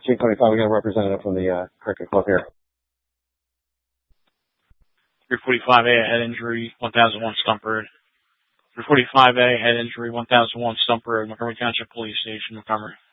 1525, we got a representative from the Cricket Club here. 345A, head injury, 1001 Stumper. 345A, head injury, 1001 Stumper, Montgomery Township Police Station, Montgomery.